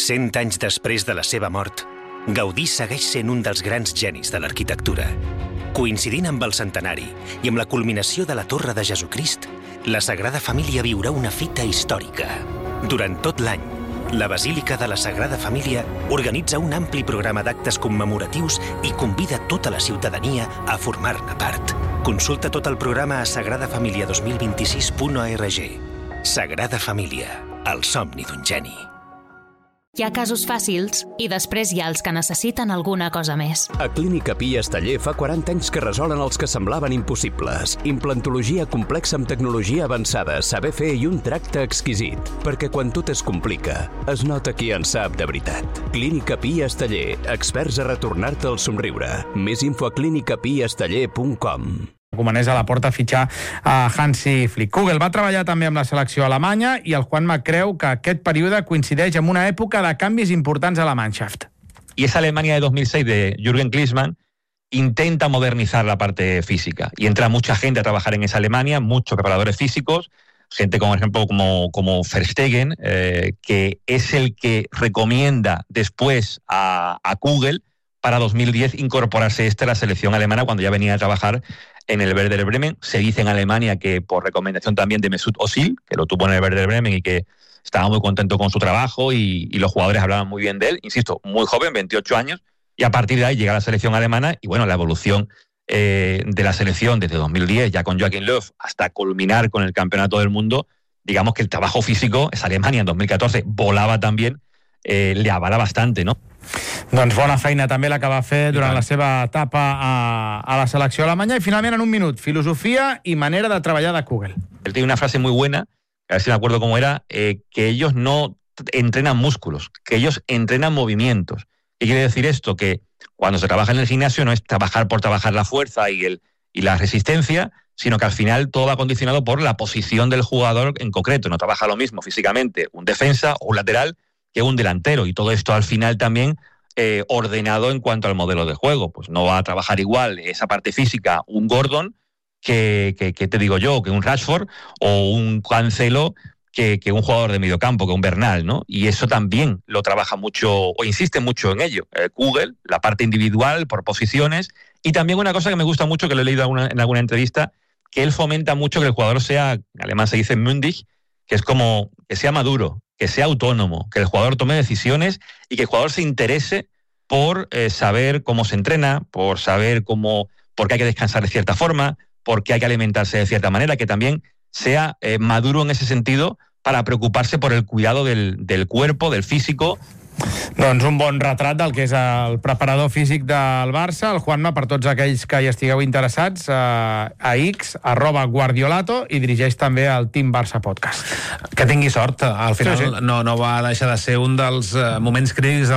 100 anys després de la seva mort, Gaudí segueix sent un dels grans genis de l'arquitectura. Coincidint amb el centenari i amb la culminació de la Torre de Jesucrist, la Sagrada Família viurà una fita històrica. Durant tot l'any, la Basílica de la Sagrada Família organitza un ampli programa d'actes commemoratius i convida tota la ciutadania a formar-ne part. Consulta tot el programa a sagradafamilia2026.org. Sagrada Família, el somni d'un geni. Hi ha casos fàcils i després hi ha els que necessiten alguna cosa més. A Clínica Pi Esteller fa 40 anys que resolen els que semblaven impossibles. Implantologia complexa amb tecnologia avançada, saber fer i un tracte exquisit. Perquè quan tot es complica, es nota qui en sap de veritat. Clínica Pi Esteller, experts a retornar-te el somriure. Més info a clinicapiesteller.com. Recomanés a la porta fitxar a Hansi Flick. Kugel va treballar també amb la selecció alemanya i el Juanma creu que aquest període coincideix amb una època de canvis importants a la Mannschaft. Y esa Alemania de 2006 de Jürgen Klinsmann intenta modernizar la parte física y entra mucha gente a trabajar en esa Alemania, muchos preparadores físicos, gente como, por ejemplo, como Verstegen, que es el que recomienda después a Kugel para 2010 incorporarse a la selección alemana cuando ya venía a trabajar en el Werder Bremen. Se dice en Alemania que por recomendación también de Mesut Özil, que lo tuvo en el Werder Bremen y que estaba muy contento con su trabajo y los jugadores hablaban muy bien de él. Insisto, muy joven, 28 años, y a partir de ahí llega a la selección alemana y bueno, la evolución de la selección desde 2010, ya con Joachim Löw, hasta culminar con el campeonato del mundo, digamos que el trabajo físico, esa Alemania en 2014 volaba también, le avala bastante, ¿no? Doncs bona feina també la que va fer durant la seva etapa a la selecció alemanya. I finalment, en un minut, filosofia i manera de treballar de Kugel. Él tiene una frase muy buena, a ver si me acuerdo cómo era, que ellos no entrenan músculos, que ellos entrenan movimientos. ¿Qué quiere decir esto? Que cuando se trabaja en el gimnasio no es trabajar por trabajar la fuerza y la resistencia, sino que al final todo va condicionado por la posición del jugador en concreto. No trabaja lo mismo físicamente un defensa o un lateral que un delantero, y todo esto al final también ordenado en cuanto al modelo de juego. Pues no va a trabajar igual esa parte física un Gordon que te digo yo, que un Rashford o un Cancelo que un jugador de mediocampo, que un Bernal, ¿no? Y eso también lo trabaja mucho, o insiste mucho en ello. Kugel, la parte individual por posiciones, y también una cosa que me gusta mucho, que lo he leído en alguna entrevista, que él fomenta mucho que el jugador sea, en alemán se dice mündig, que es como que sea maduro, que sea autónomo, que el jugador tome decisiones y que el jugador se interese por saber cómo se entrena, por saber por qué hay que descansar de cierta forma, por qué hay que alimentarse de cierta manera, que también sea maduro en ese sentido para preocuparse por el cuidado del cuerpo, del físico. Doncs un bon retrat del que és el preparador físic del Barça, el Juanma, per tots aquells que hi estigueu interessats, a X, @Guardiolato, i dirigeix també el Team Barça Podcast. Que tingui sort. Al final Sí. No va deixar de ser un dels moments crítics,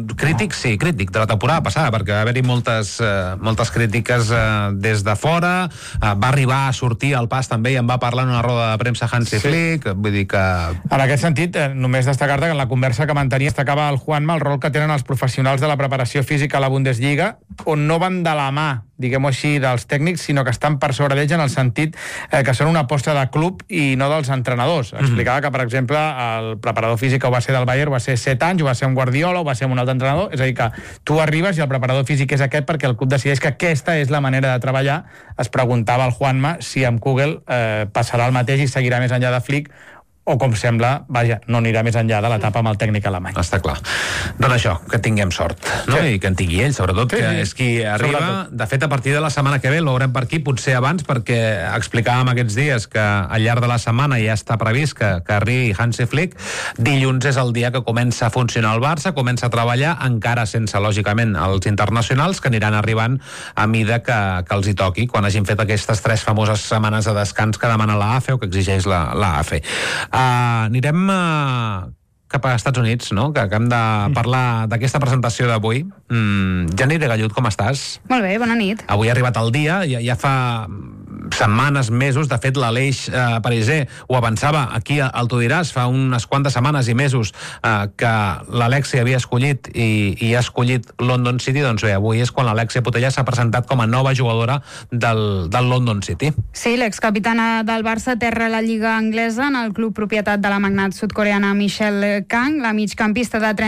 crític de la temporada passada, perquè va haver-hi moltes crítiques des de fora. Va arribar a sortir al pas també i en va parlar en una roda de premsa Hansi Flick. Vull dir que... En aquest sentit, només destacar-te que en la conversa que mantenia destacava el Juanma el rol que tenen els professionals de la preparació física a la Bundesliga, on no van de la mà, diguem-ho així, dels tècnics, sinó que estan per sobre d'ells en el sentit que són una aposta de club i no dels entrenadors. Explicava que, per exemple, el preparador físic que ho va ser del Bayern va ser 7 anys, ho va ser un Guardiola, ho va ser un altre entrenador, és a dir, que tu arribes i el preparador físic és aquest perquè el club decideix que aquesta és la manera de treballar. Es preguntava el Juanma si amb Kugel passarà el mateix i seguirà més enllà de Flick, o com sembla, vaja, no anirà més enllà de l'etapa amb el tècnic alemany. Està clar. Doncs això, que tinguem sort, no? Sí. I que en tingui ell, sobretot, que és qui arriba. Sobretot. De fet, a partir de la setmana que ve, l'ho veurem per aquí, potser abans, perquè explicàvem aquests dies que al llarg de la setmana ja està previst que arribi Hansi Flick. Dilluns és el dia que comença a funcionar el Barça, comença a treballar, encara sense, lògicament, els internacionals, que aniran arribant a mida que els hi toqui, quan hagin fet aquestes 3 famoses setmanes de descans que demana l'AFE o que exigeix l'AFE. Anirem cap a Estats Units, no? Que hem de parlar d'aquesta presentació d'avui. Janire Gallut, com estàs? Molt bé, bona nit. Avui ha arribat el dia, ja fa setmanes, mesos, de fet l'Aleix Pariser ho avançava aquí al Tu diràs, fa unes quantes setmanes i mesos que l'Alexia havia escollit i ha escollit London City. Doncs bé, avui és quan l'Alexia Putellas s'ha presentat com a nova jugadora del London City. Sí, l'excapitana del Barça aterra la Lliga Anglesa en el club propietat de la magnat sud-coreana Michelle Kang. La migcampista de